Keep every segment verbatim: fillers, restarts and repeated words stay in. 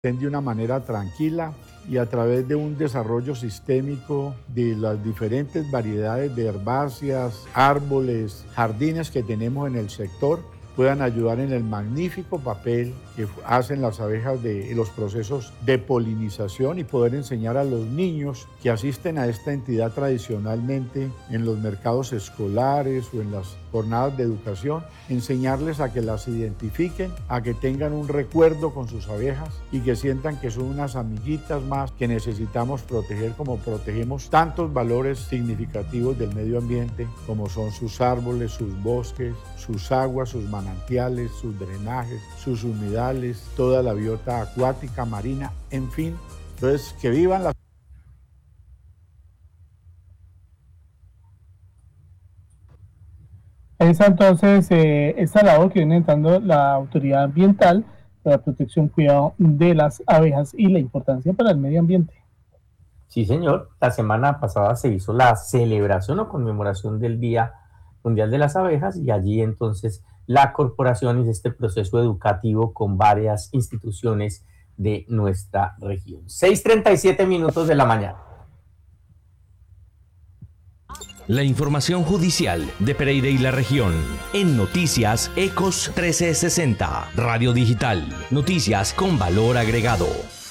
de una manera tranquila y a través de un desarrollo sistémico de las diferentes variedades de herbáceas, árboles, jardines que tenemos en el sector, puedan ayudar en el magnífico papel que hacen las abejas de los procesos de polinización y poder enseñar a los niños que asisten a esta entidad tradicionalmente en los mercados escolares o en las jornadas de educación, enseñarles a que las identifiquen, a que tengan un recuerdo con sus abejas y que sientan que son unas amiguitas más que necesitamos proteger como protegemos tantos valores significativos del medio ambiente como son sus árboles, sus bosques, sus aguas, sus manantiales, sus drenajes, sus humedales, toda la biota acuática, marina, en fin. Entonces, que vivan las... Esa entonces, eh, esta labor que viene entrando la autoridad ambiental para la protección y cuidado de las abejas y la importancia para el medio ambiente. Sí, señor. La semana pasada se hizo la celebración o conmemoración del Día Mundial de las Abejas y allí entonces la corporación hizo este proceso educativo con varias instituciones de nuestra región. seis treinta y siete minutos de la mañana. La información judicial de Pereira y la región en Noticias Ecos trece sesenta, Radio Digital, noticias con valor agregado.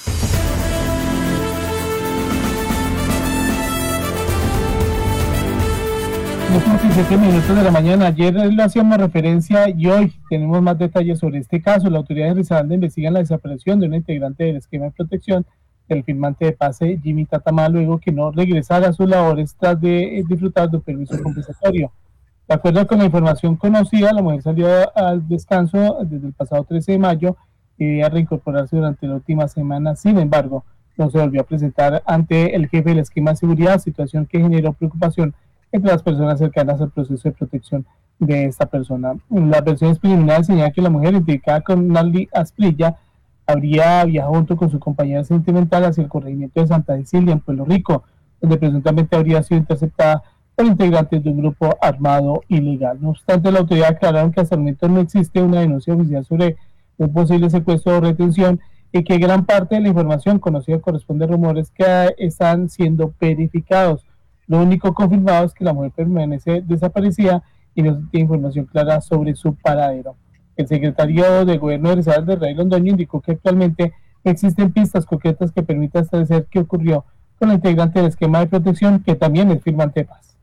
diecisiete minutos de la mañana. Ayer le hacíamos referencia y hoy tenemos más detalles sobre este caso. La autoridad de Risaralda investiga la desaparición de una integrante del esquema de protección del firmante de pase Jimmy Tatamá, luego que no regresara a sus labores tras de disfrutar de un permiso compensatorio. De acuerdo con la información conocida, la mujer salió al descanso desde el pasado trece de mayo y debía reincorporarse durante la última semana. Sin embargo, no se volvió a presentar ante el jefe del esquema de seguridad, situación que generó preocupación entre las personas cercanas al proceso de protección de esta persona. Las versiones preliminares señalan que la mujer, identificada con Naldi Asprilla, habría viajado junto con su compañera sentimental hacia el corregimiento de Santa Cecilia, en Puerto Rico, donde presuntamente habría sido interceptada por integrantes de un grupo armado ilegal. No obstante, la autoridad aclararon que hasta el momento no existe una denuncia oficial sobre un posible secuestro o retención y que gran parte de la información conocida corresponde a rumores que están siendo verificados. Lo único confirmado es que la mujer permanece desaparecida y no se tiene información clara sobre su paradero. El secretario de Gobierno de Risaralda, Rey Londoño, indicó que actualmente existen pistas concretas que permitan establecer qué ocurrió con la integrante del esquema de protección, que también es firmante de paz.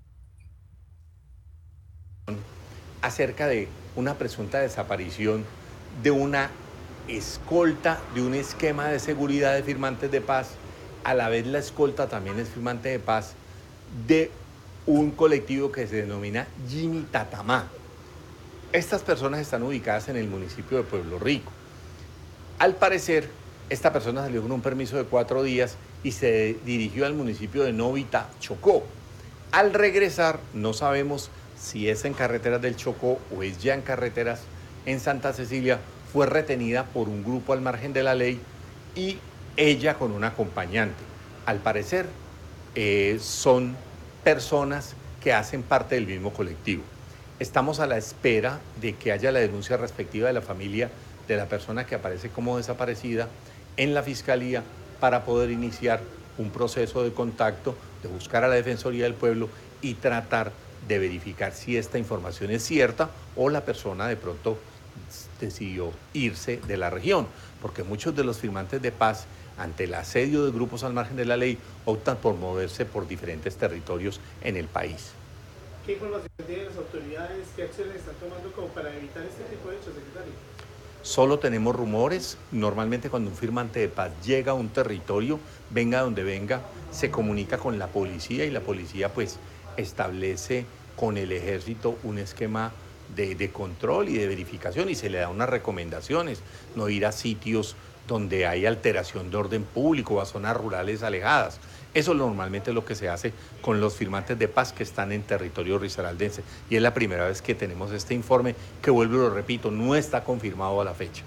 Acerca de una presunta desaparición de una escolta de un esquema de seguridad de firmantes de paz. A la vez la escolta también es firmante de paz de un colectivo que se denomina Jimmy Tatamá. Estas personas están ubicadas en el municipio de Pueblo Rico. Al parecer, esta persona salió con un permiso de cuatro días y se dirigió al municipio de Novita, Chocó. Al regresar, no sabemos si es en carreteras del Chocó o es ya en carreteras en Santa Cecilia, fue retenida por un grupo al margen de la ley y ella con un acompañante. Al parecer, eh, son personas que hacen parte del mismo colectivo. Estamos a la espera de que haya la denuncia respectiva de la familia de la persona que aparece como desaparecida en la Fiscalía para poder iniciar un proceso de contacto, de buscar a la Defensoría del Pueblo y tratar de verificar si esta información es cierta o la persona de pronto decidió irse de la región, porque muchos de los firmantes de paz, ante el asedio de grupos al margen de la ley, optan por moverse por diferentes territorios en el país. ¿Qué información tienen las autoridades? ¿Qué acciones están tomando como para evitar este tipo de hechos, secretario? Solo tenemos rumores. Normalmente cuando un firmante de paz llega a un territorio, venga donde venga, se comunica con la policía y la policía pues establece con el ejército un esquema de, de control y de verificación y se le da unas recomendaciones, no ir a sitios donde hay alteración de orden público o a zonas rurales alejadas. Eso normalmente es lo que se hace con los firmantes de paz que están en territorio risaraldense. Y es la primera vez que tenemos este informe que, vuelvo y lo repito, no está confirmado a la fecha.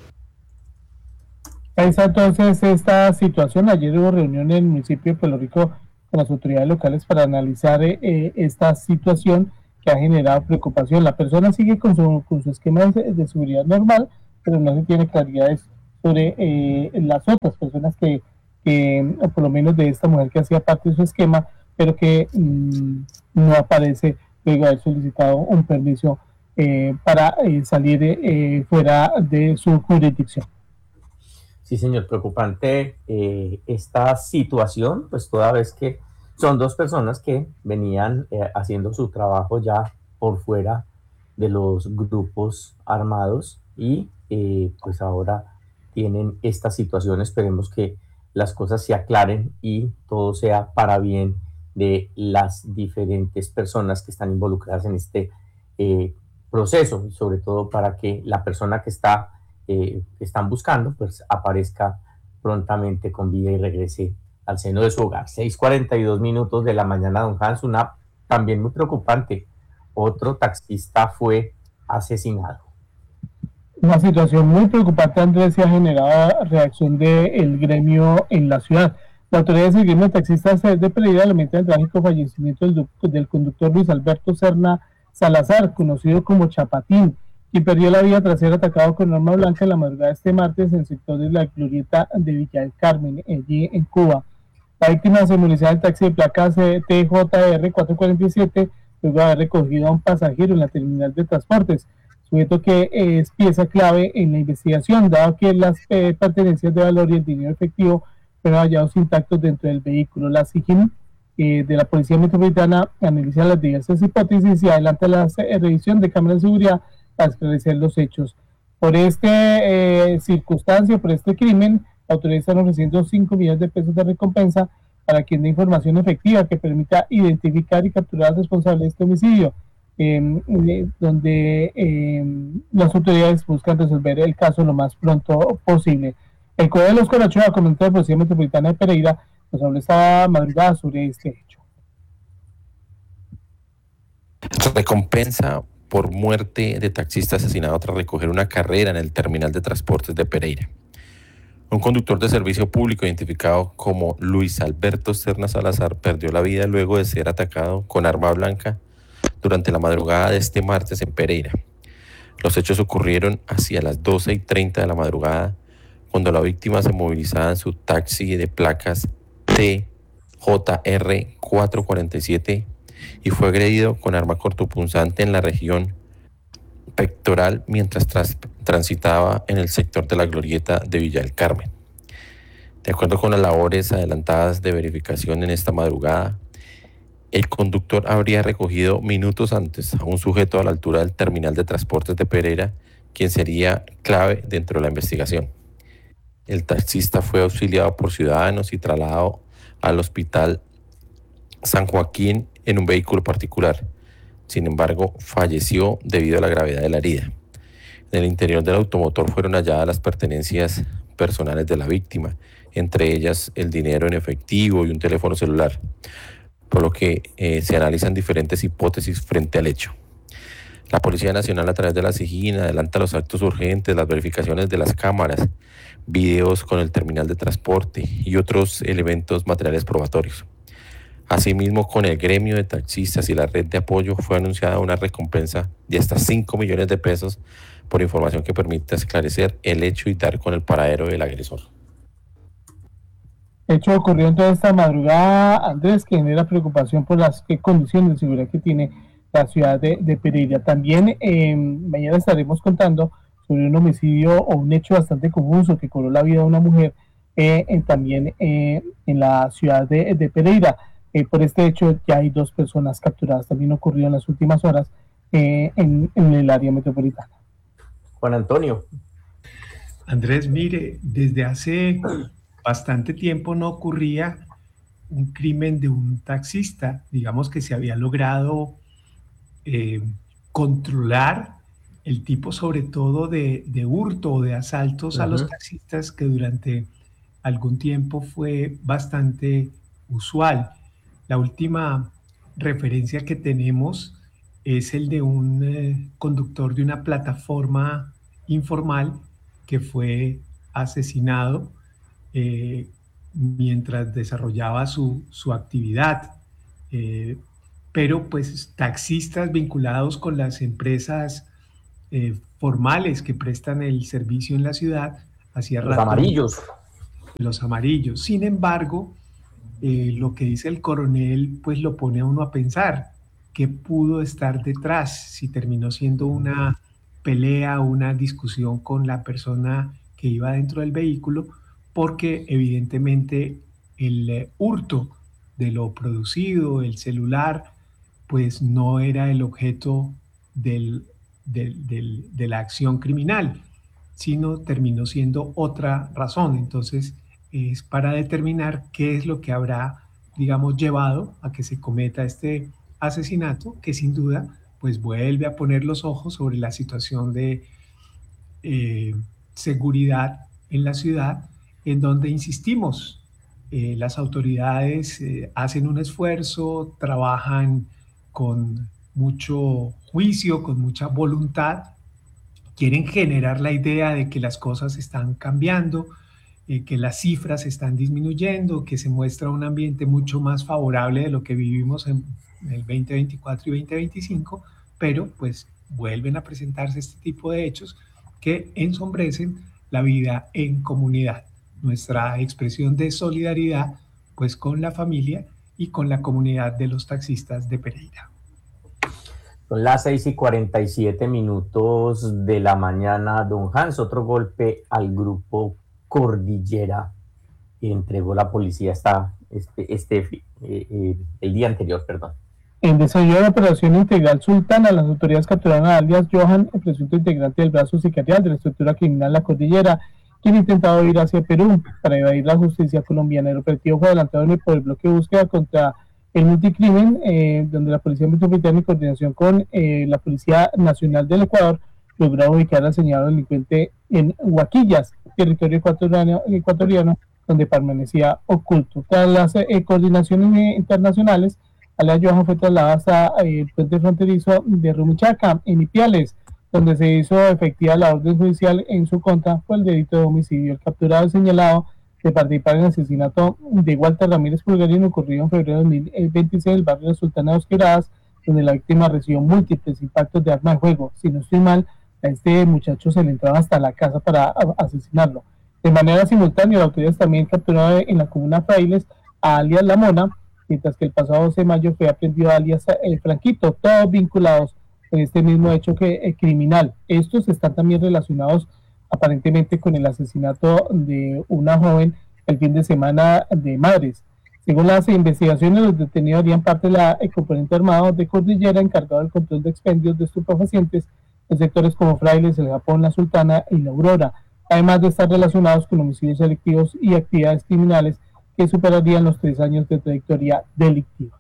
Esa entonces esta situación. Ayer hubo reunión en el municipio de Puerto Rico con las autoridades locales para analizar eh, esta situación que ha generado preocupación. La persona sigue con su, con su esquema de, de seguridad normal, pero no se tiene claridades sobre eh, las otras personas que, que, o por lo menos de esta mujer que hacía parte de su esquema, pero que mmm, no aparece luego de haber solicitado un permiso eh, para eh, salir eh, fuera de su jurisdicción. Sí, señor, preocupante eh, esta situación, pues toda vez que son dos personas que venían eh, haciendo su trabajo ya por fuera de los grupos armados y eh, pues ahora tienen esta situación. Esperemos que las cosas se aclaren y todo sea para bien de las diferentes personas que están involucradas en este eh, proceso, y sobre todo para que la persona que está eh, que están buscando pues aparezca prontamente con vida y regrese al seno de su hogar. seis cuarenta y dos minutos de la mañana, don Hans, una también muy preocupante. Otro taxista fue asesinado. Una situación muy preocupante, Andrés, y ha generado reacción del gremio en la ciudad. La autoridad del gremio de taxistas de Pereira lamenta el trágico fallecimiento del, del conductor Luis Alberto Serna Salazar, conocido como Chapatín, quien perdió la vida tras ser atacado con arma blanca en la madrugada de este martes en el sector de la glorieta de Villa del Carmen, allí en Cuba. La víctima se movilizaba en el taxi de placas T J R cuatrocientos cuarenta y siete, luego de haber recogido a un pasajero en la terminal de transportes, sujeto que es pieza clave en la investigación, dado que las eh, pertenencias de valor y el dinero efectivo fueron hallados intactos dentro del vehículo. La S I G I M eh, de la Policía Metropolitana analiza las diversas hipótesis y adelanta la eh, revisión de cámaras de seguridad para esclarecer los hechos. Por esta eh, circunstancia, por este crimen, la autoridad está ofreciendo cinco millones de pesos de recompensa para quien dé información efectiva que permita identificar y capturar al responsable de este homicidio, eh, eh, donde eh, las autoridades buscan resolver el caso lo más pronto posible. El Código de los Corachoa, comandante de la Policía Metropolitana de Pereira, nos habló esta madrugada sobre este hecho. Recompensa por muerte de taxista asesinado tras recoger una carrera en el terminal de transportes de Pereira. Un conductor de servicio público identificado como Luis Alberto Serna Salazar perdió la vida luego de ser atacado con arma blanca durante la madrugada de este martes en Pereira. Los hechos ocurrieron hacia las doce y treinta de la madrugada, cuando la víctima se movilizaba en su taxi de placas T J R cuatrocientos cuarenta y siete y fue agredido con arma cortopunzante en la región pectoral mientras tras, transitaba en el sector de la glorieta de Villa del Carmen. De acuerdo con las labores adelantadas de verificación en esta madrugada, el conductor habría recogido minutos antes a un sujeto a la altura del terminal de transportes de Pereira, quien sería clave dentro de la investigación. El taxista fue auxiliado por ciudadanos y trasladado al hospital San Joaquín en un vehículo particular. Sin embargo, falleció debido a la gravedad de la herida. En el interior del automotor fueron halladas las pertenencias personales de la víctima, entre ellas el dinero en efectivo y un teléfono celular, por lo que eh, se analizan diferentes hipótesis frente al hecho. La Policía Nacional, a través de la S I G I M, adelanta los actos urgentes, las verificaciones de las cámaras, videos con el terminal de transporte y otros elementos materiales probatorios. Asimismo, con el gremio de taxistas y la red de apoyo fue anunciada una recompensa de hasta cinco millones de pesos por información que permita esclarecer el hecho y dar con el paradero del agresor. El hecho ocurrió en toda esta madrugada, Andrés, que genera preocupación por las condiciones de seguridad que tiene la ciudad de, de Pereira. También eh, mañana estaremos contando sobre un homicidio o un hecho bastante confuso que cobró la vida de una mujer eh, en, también eh, en la ciudad de, de Pereira. Eh, por este hecho ya hay dos personas capturadas. También ocurrió en las últimas horas eh, en, en el área metropolitana. Juan Antonio. Andrés, mire, desde hace bastante tiempo no ocurría un crimen de un taxista. Digamos que se había logrado eh, controlar el tipo sobre todo de, de hurto o de asaltos uh-huh. a los taxistas, que durante algún tiempo fue bastante usual. La última referencia que tenemos es el de un eh, conductor de una plataforma informal que fue asesinado eh, mientras desarrollaba su, su actividad. Eh, pero pues taxistas vinculados con las empresas eh, formales que prestan el servicio en la ciudad hacía Los rato. amarillos. Los amarillos. Sin embargo, eh, lo que dice el coronel, pues lo pone a uno a pensar, ¿qué pudo estar detrás? Si terminó siendo una pelea, una discusión con la persona que iba dentro del vehículo, porque evidentemente el eh, hurto de lo producido, el celular, pues no era el objeto del, del, del, de la acción criminal, sino terminó siendo otra razón. Entonces, es para determinar qué es lo que habrá, digamos, llevado a que se cometa este asesinato, que sin duda, pues vuelve a poner los ojos sobre la situación de eh, seguridad en la ciudad, en donde insistimos, eh, las autoridades eh, hacen un esfuerzo, trabajan con mucho juicio, con mucha voluntad, quieren generar la idea de que las cosas están cambiando, eh, que las cifras están disminuyendo, que se muestra un ambiente mucho más favorable de lo que vivimos en, en el veinte veinticuatro y veinte veinticinco, pero pues vuelven a presentarse este tipo de hechos que ensombrecen la vida en comunidad. Nuestra expresión de solidaridad pues con la familia y con la comunidad de los taxistas de Pereira. Son las seis y cuarenta y siete minutos de la mañana. Don Hans, otro golpe al grupo Cordillera que entregó la policía hasta este, este eh, eh, el día anterior, perdón. En desarrollo de la operación integral Sultana, las autoridades capturaron a alias Johan, el presunto integrante del brazo sicarial de la estructura criminal La Cordillera, quien intentaba ir hacia Perú para evadir la justicia colombiana. El operativo fue adelantado por el bloque de búsqueda contra el multicrimen, eh, donde la Policía Metropolitana, en coordinación con eh, la Policía Nacional del Ecuador, logró ubicar al señalado delincuente en Huaquillas, territorio ecuatoriano, ecuatoriano donde permanecía oculto. Tras las eh, coordinaciones eh, internacionales, alias Johan fue trasladado hasta eh, el puente fronterizo de Rumichaca, en Ipiales, donde se hizo efectiva la orden judicial en su contra por el delito de homicidio. El capturado y señalado de participar en el asesinato de Walter Ramírez Pulgarín, ocurrido en febrero de dos mil veintiséis en el barrio de Sultana de Dos Quebradas, donde la víctima recibió múltiples impactos de arma de fuego. Si no estoy mal, a este muchacho se le entraba hasta la casa para asesinarlo. De manera simultánea, la autoridad también capturó en la comuna Frailes a alias La Mona, mientras que el pasado doce de mayo fue aprendido a alias El Franquito, todos vinculados en este mismo hecho que eh, criminal. Estos están también relacionados aparentemente con el asesinato de una joven el fin de semana de Madres. Según las investigaciones, los detenidos harían parte de la el componente armado de Cordillera encargado del control de expendios de estupefacientes en sectores como Frailes, El Japón, La Sultana y La Aurora, además de estar relacionados con homicidios selectivos y actividades criminales que superarían los tres años de trayectoria delictiva.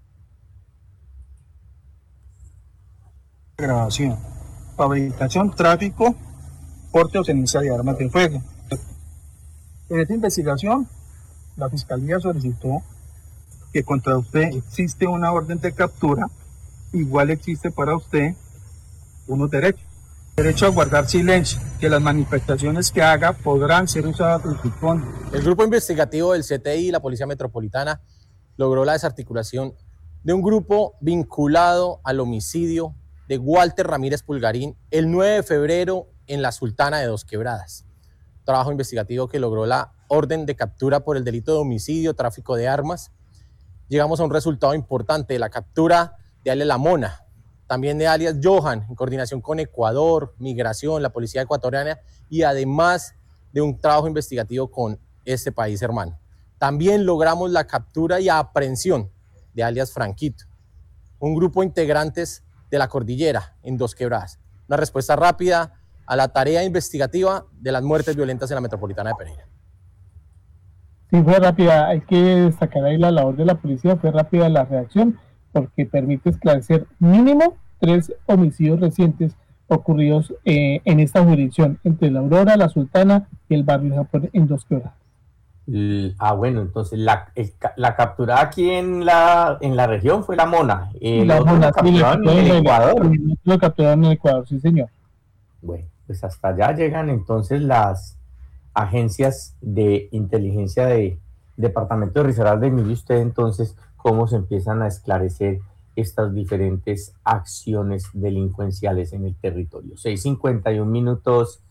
Grabación, fabricación, tráfico, porte o tenencia de armas de fuego. En esta investigación, la Fiscalía solicitó que contra usted existe una orden de captura, igual existe para usted unos derechos. Derecho a guardar silencio, que las manifestaciones que haga podrán ser usadas en su contra. El grupo investigativo del C T I y la Policía Metropolitana logró la desarticulación de un grupo vinculado al homicidio de Walter Ramírez Pulgarín el nueve de febrero en la Sultana de Dos Quebradas. Trabajo investigativo que logró la orden de captura por el delito de homicidio, tráfico de armas. Llegamos a un resultado importante, la captura de alias La Mona, también de alias Johan, en coordinación con Ecuador, Migración, la Policía Ecuatoriana y además de un trabajo investigativo con este país hermano. También logramos la captura y aprehensión de alias Franquito, un grupo de integrantes de La Cordillera en Dos Quebradas. Una respuesta rápida a la tarea investigativa de las muertes violentas en la metropolitana de Pereira. Sí, fue rápida, hay que destacar ahí la labor de la policía, fue rápida la reacción, porque permite esclarecer mínimo tres homicidios recientes ocurridos eh, en esta jurisdicción, entre La Aurora, La Sultana y el barrio Japón en Dos Quebradas. Ah, bueno, entonces la, el, la capturada aquí en la, en la región fue La Mona. Eh, la Mona, sí, capturaron en el Ecuador. Lo capturaron en el Ecuador, sí señor. Bueno, pues hasta allá llegan entonces las agencias de inteligencia de Departamento de Risaralda. Y mire usted entonces cómo se empiezan a esclarecer estas diferentes acciones delincuenciales en el territorio. seis cincuenta y un minutos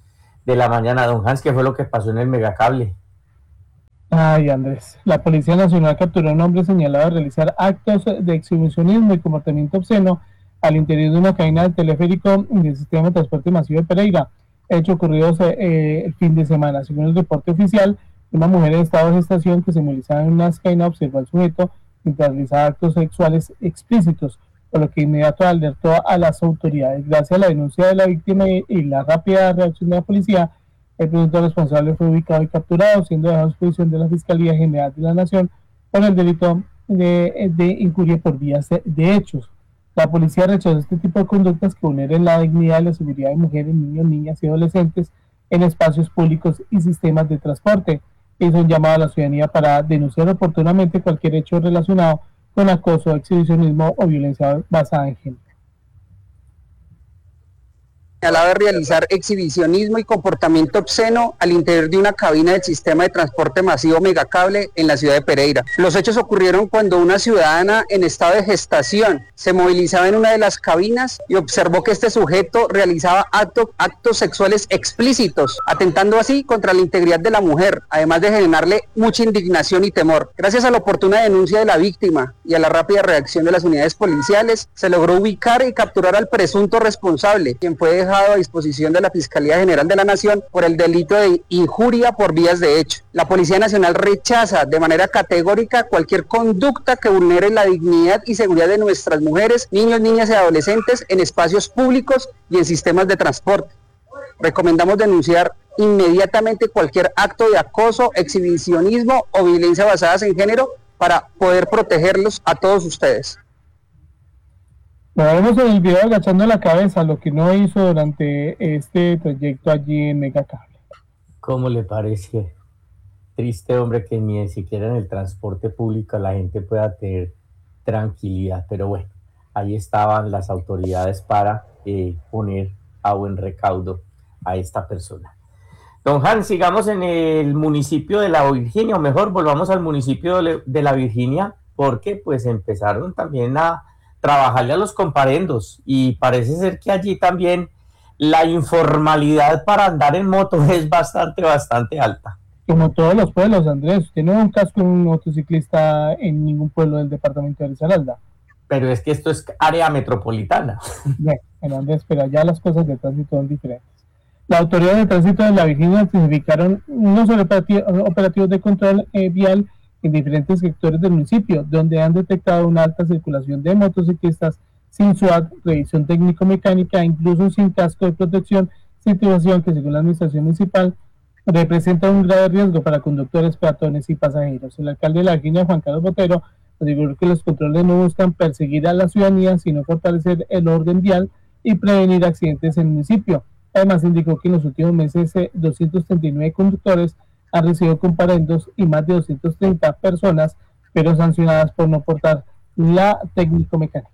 de la mañana. Don Hans, ¿qué fue lo que pasó en el Megacable? Ay, Andrés, la Policía Nacional capturó a un hombre señalado de realizar actos de exhibicionismo y comportamiento obsceno al interior de una cabina del teleférico del sistema de transporte masivo de Pereira, hecho ocurrido eh, el fin de semana. Según el reporte oficial, una mujer en estado de gestación que se movilizaba en una esquina observó al sujeto mientras realizaba actos sexuales explícitos, por lo que inmediato alertó a las autoridades. Gracias a la denuncia de la víctima y, y la rápida reacción de la policía, el presunto responsable fue ubicado y capturado, siendo dejado a disposición de la Fiscalía General de la Nación por el delito de, de incuria por vías de, de hechos. La policía rechazó este tipo de conductas que vulneren la dignidad y la seguridad de mujeres, niños, niñas y adolescentes en espacios públicos y sistemas de transporte. Hizo un llamado a la ciudadanía para denunciar oportunamente cualquier hecho relacionado con acoso, exhibicionismo o violencia basada en género. Señalado de realizar exhibicionismo y comportamiento obsceno al interior de una cabina del sistema de transporte masivo Megacable en la ciudad de Pereira. Los hechos ocurrieron cuando una ciudadana en estado de gestación se movilizaba en una de las cabinas y observó que este sujeto realizaba acto, actos sexuales explícitos, atentando así contra la integridad de la mujer, además de generarle mucha indignación y temor. Gracias a la oportuna denuncia de la víctima y a la rápida reacción de las unidades policiales, se logró ubicar y capturar al presunto responsable, quien fue dejado a disposición de la Fiscalía General de la Nación por el delito de injuria por vías de hecho. La Policía Nacional rechaza de manera categórica cualquier conducta que vulnere la dignidad y seguridad de nuestras mujeres, niños, niñas y adolescentes en espacios públicos y en sistemas de transporte. Recomendamos denunciar inmediatamente cualquier acto de acoso, exhibicionismo o violencia basadas en género para poder protegerlos a todos ustedes. Lo vemos en el video agachando la cabeza, lo que no hizo durante este trayecto allí en Megacable. ¿Cómo le parece? Triste, hombre, que ni siquiera en el transporte público la gente pueda tener tranquilidad. Pero bueno, ahí estaban las autoridades para eh, poner a buen recaudo a esta persona. Don Hans, sigamos en el municipio de La Virginia, o mejor, volvamos al municipio de La Virginia, porque pues empezaron también a trabajarle a los comparendos y parece ser que allí también la informalidad para andar en moto es bastante, bastante alta. Como todos los pueblos, Andrés, usted no es un casco de un motociclista en ningún pueblo del departamento de Risaralda. Pero es que esto es área metropolitana. Bueno, Andrés, pero allá las cosas de tránsito son diferentes. La autoridad de tránsito de La Virginia identificaron unos operativos de control eh, vial en diferentes sectores del municipio, donde han detectado una alta circulación de motociclistas sin S W A T, revisión técnico-mecánica, incluso sin casco de protección, situación que según la administración municipal representa un grave riesgo para conductores, peatones y pasajeros. El alcalde de La Virginia, Juan Carlos Botero, aseguró que los controles no buscan perseguir a la ciudadanía, sino fortalecer el orden vial y prevenir accidentes en el municipio. Además, indicó que en los últimos meses eh, doscientos treinta y nueve conductores han recibido comparendos y más de doscientas treinta personas, pero sancionadas por no portar la técnico-mecánica.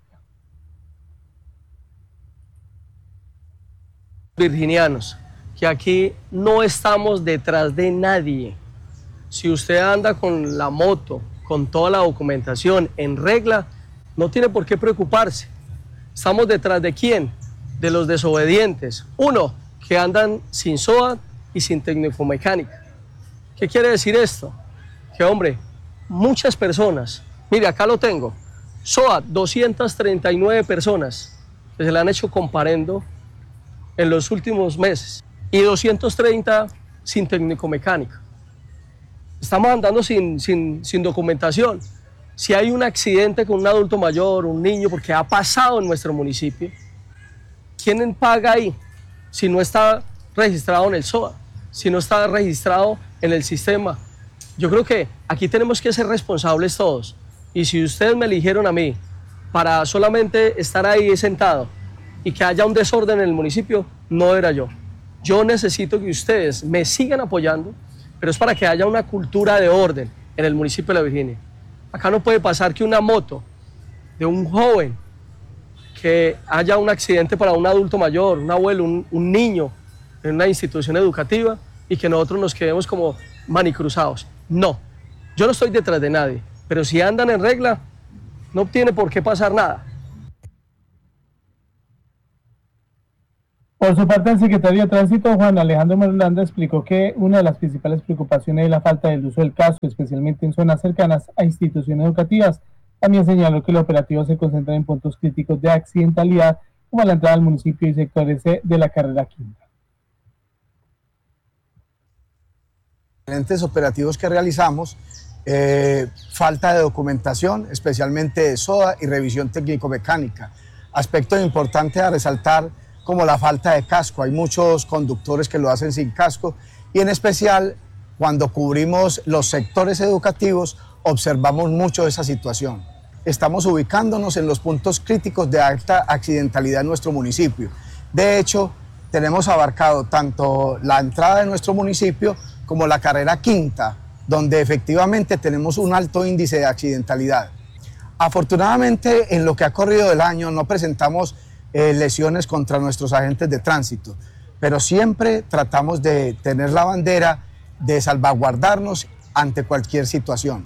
Virginianos, que aquí no estamos detrás de nadie. Si usted anda con la moto, con toda la documentación en regla, no tiene por qué preocuparse. ¿Estamos detrás de quién? De los desobedientes. Uno, que andan sin S O A T y sin técnico-mecánica. ¿Qué quiere decir esto? Que, hombre, muchas personas, mire, acá lo tengo, S O A T, doscientas treinta y nueve personas que se le han hecho comparendo en los últimos meses y doscientas treinta sin técnico-mecánica. Estamos andando sin, sin, sin documentación. Si hay un accidente con un adulto mayor, un niño, porque ha pasado en nuestro municipio, ¿quién paga ahí si no está registrado en el S O A T, si no está registrado en el sistema? Yo creo que aquí tenemos que ser responsables todos. Y si ustedes me eligieron a mí para solamente estar ahí sentado y que haya un desorden en el municipio, no era yo. Yo necesito que ustedes me sigan apoyando, pero es para que haya una cultura de orden en el municipio de La Virginia. Acá no puede pasar que una moto de un joven, que haya un accidente para un adulto mayor, un abuelo, un, un niño en una institución educativa y que nosotros nos quedemos como manicruzados. No, yo no estoy detrás de nadie, pero si andan en regla, no tiene por qué pasar nada. Por su parte, el secretario de Tránsito, Juan Alejandro Merulanda, explicó que una de las principales preocupaciones es la falta del uso del casco, especialmente en zonas cercanas a instituciones educativas. También señaló que el operativo se concentra en puntos críticos de accidentalidad, como la entrada al municipio y sectores de la carrera quinta. Diferentes operativos que realizamos, eh, falta de documentación, especialmente de SOA y revisión técnico-mecánica. Aspecto importante a resaltar como la falta de casco. Hay muchos conductores que lo hacen sin casco y en especial cuando cubrimos los sectores educativos observamos mucho esa situación. Estamos ubicándonos en los puntos críticos de alta accidentalidad en nuestro municipio. De hecho, tenemos abarcado tanto la entrada de nuestro municipio como la carrera quinta, donde efectivamente tenemos un alto índice de accidentalidad. Afortunadamente, en lo que ha corrido del año no presentamos eh, lesiones contra nuestros agentes de tránsito, pero siempre tratamos de tener la bandera de salvaguardarnos ante cualquier situación.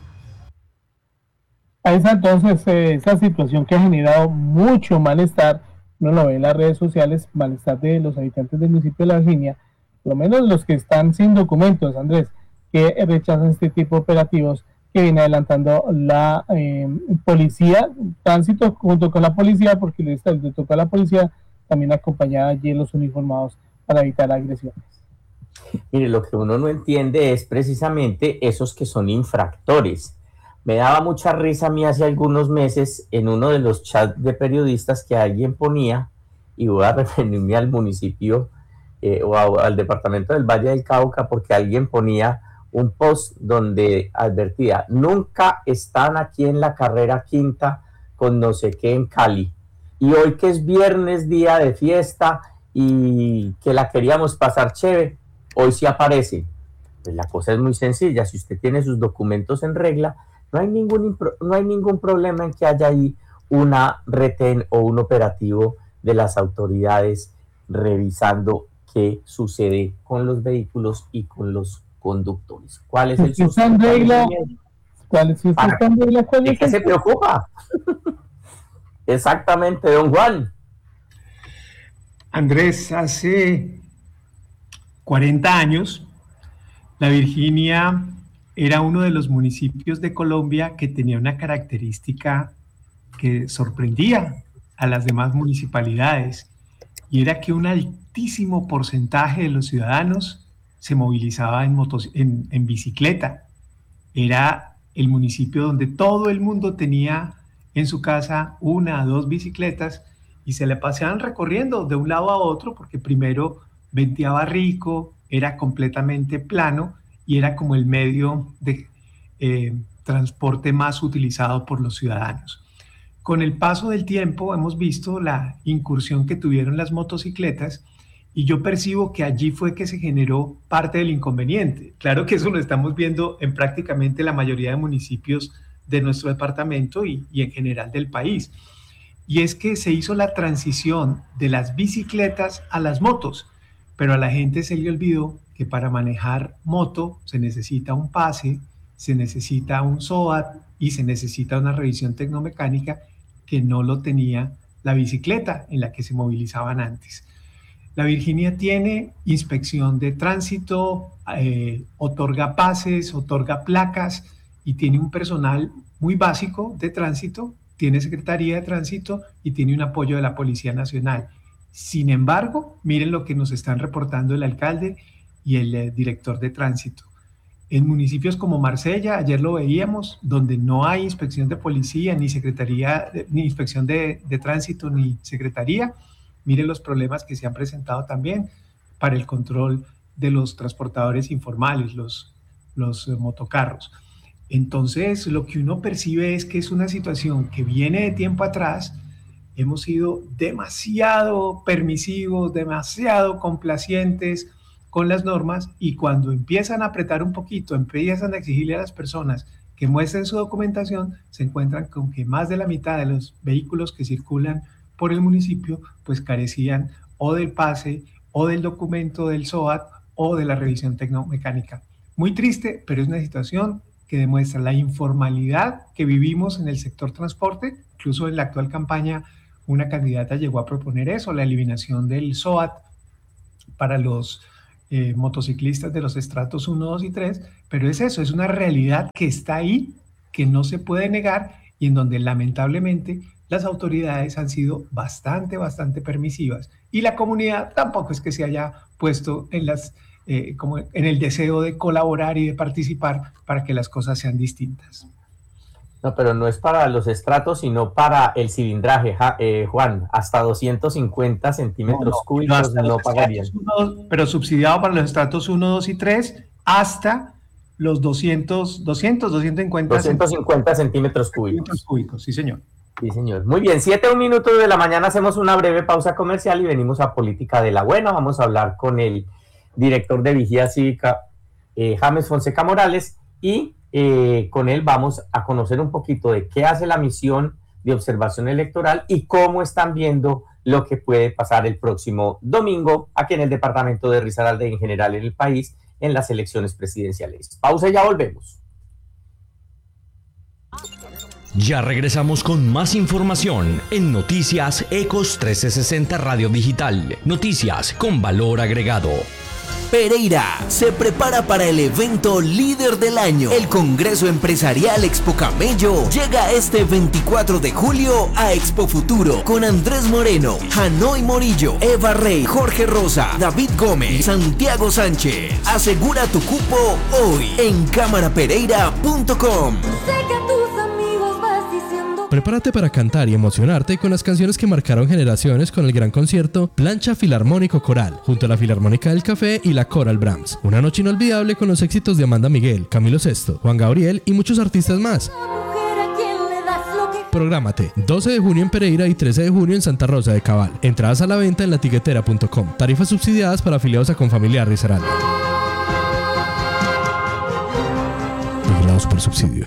Ahí está entonces eh, esa situación que ha generado mucho malestar, uno lo ve en las redes sociales, malestar de los habitantes del municipio de La Virginia, por lo menos los que están sin documentos, Andrés, que rechazan este tipo de operativos que viene adelantando la eh, policía, tránsito junto con la policía, porque le, le toca a la policía también acompañar allí los uniformados para evitar agresiones. Mire, lo que uno no entiende es precisamente esos que son infractores. Me daba mucha risa a mí hace algunos meses en uno de los chats de periodistas que alguien ponía, y voy a referirme al municipio eh, o a, al departamento del Valle del Cauca, porque alguien ponía un post donde advertía: nunca están aquí en la carrera quinta con no sé qué en Cali. Y hoy que es viernes, día de fiesta, y que la queríamos pasar chévere, hoy sí aparece. Pues la cosa es muy sencilla. Si usted tiene sus documentos en regla, no hay ningún, no hay ningún problema en que haya ahí una retén o un operativo de las autoridades revisando qué sucede con los vehículos y con los conductores. ¿Cuál es el susto? ¿Cuál es el susto? ¿De qué se preocupa? Exactamente, don Juan. Andrés, hace cuarenta años, La Virginia era uno de los municipios de Colombia que tenía una característica que sorprendía a las demás municipalidades, y era que un altísimo porcentaje de los ciudadanos se movilizaba en, motos, en, en bicicleta. Era el municipio donde todo el mundo tenía en su casa una o dos bicicletas y se le paseaban recorriendo de un lado a otro, porque primero venteaba rico, era completamente plano y era como el medio de eh, transporte más utilizado por los ciudadanos. Con el paso del tiempo hemos visto la incursión que tuvieron las motocicletas, y yo percibo que allí fue que se generó parte del inconveniente. Claro que eso lo estamos viendo en prácticamente la mayoría de municipios de nuestro departamento y, y en general del país. Y es que se hizo la transición de las bicicletas a las motos, pero a la gente se le olvidó que para manejar moto se necesita un pase, se necesita un SOAT y se necesita una revisión tecnomecánica que no lo tenía la bicicleta en la que se movilizaban antes. La Virginia tiene inspección de tránsito, eh, otorga pases, otorga placas y tiene un personal muy básico de tránsito, tiene Secretaría de Tránsito y tiene un apoyo de la Policía Nacional. Sin embargo, miren lo que nos están reportando el alcalde y el eh, director de tránsito. En municipios como Marsella, ayer lo veíamos, donde no hay inspección de policía, ni secretaría, ni inspección de, de tránsito, ni secretaría, miren los problemas que se han presentado también para el control de los transportadores informales, los, los eh, motocarros. Entonces, lo que uno percibe es que es una situación que viene de tiempo atrás. Hemos sido demasiado permisivos, demasiado complacientes con las normas, y cuando empiezan a apretar un poquito, empiezan a exigirle a las personas que muestren su documentación, se encuentran con que más de la mitad de los vehículos que circulan por el municipio pues carecían o del pase o del documento del SOAT o de la revisión tecnomecánica. Muy triste, pero es una situación que demuestra la informalidad que vivimos en el sector transporte. Incluso en la actual campaña una candidata llegó a proponer eso, la eliminación del SOAT para los eh, motociclistas de los estratos uno, dos y tres, pero es eso, es una realidad que está ahí, que no se puede negar y en donde lamentablemente las autoridades han sido bastante, bastante permisivas y la comunidad tampoco es que se haya puesto en, las, eh, como en el deseo de colaborar y de participar para que las cosas sean distintas. No, pero no es para los estratos, sino para el cilindraje, ja, eh, Juan, hasta doscientos cincuenta centímetros no, no, cúbicos no, no pagarían. Uno, pero subsidiado para los estratos uno, dos y tres hasta los doscientos, doscientos, doscientos cincuenta, doscientos cincuenta centímetros cúbicos. Centímetros cúbicos, sí señor. Sí señor. Muy bien, siete un minutos de la mañana, hacemos una breve pausa comercial y venimos a Política de la Buena. Vamos a hablar con el director de Vigía Cívica, eh, James Fonseca Morales, y Eh, con él vamos a conocer un poquito de qué hace la misión de observación electoral y cómo están viendo lo que puede pasar el próximo domingo aquí en el departamento de Risaralda y en general en el país en las elecciones presidenciales. Pausa y ya volvemos. Ya regresamos con más información en Noticias Ecos trescientos sesenta Radio Digital. Noticias con valor agregado. Pereira se prepara para el evento líder del año. El Congreso Empresarial Expo Camello llega este veinticuatro de julio a Expo Futuro con Andrés Moreno, Hanoi Morillo, Eva Rey, Jorge Rosa, David Gómez y Santiago Sánchez. Asegura tu cupo hoy en cámara pereira punto com. Prepárate para cantar y emocionarte con las canciones que marcaron generaciones con el gran concierto Plancha Filarmónico Coral, junto a la Filarmónica del Café y la Coral Brahms. Una noche inolvidable con los éxitos de Amanda Miguel, Camilo Sesto, Juan Gabriel y muchos artistas más. Prográmate doce de junio en Pereira y trece de junio en Santa Rosa de Cabal. Entradas a la venta en latiguetera punto com. Tarifas subsidiadas para afiliados a Confamiliar Risaralda. Vigilados por subsidio.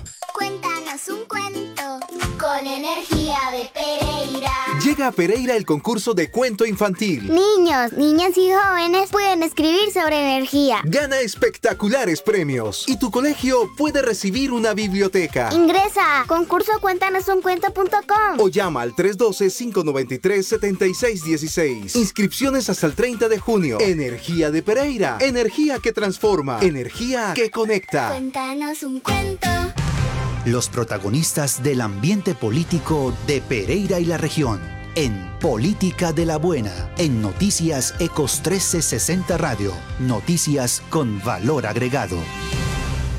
Energía de Pereira. Llega a Pereira el concurso de cuento infantil. Niños, niñas y jóvenes pueden escribir sobre energía. Gana espectaculares premios y tu colegio puede recibir una biblioteca. Ingresa a concurso cuéntanos un cuento punto com o llama al tres uno dos, cinco nueve tres, siete seis uno seis. Inscripciones hasta el treinta de junio. Energía de Pereira. Energía que transforma. Energía que conecta. Cuéntanos un cuento. Los protagonistas del ambiente político de Pereira y la región, en Política de la Buena, en Noticias Ecos trescientos sesenta Radio, noticias con valor agregado.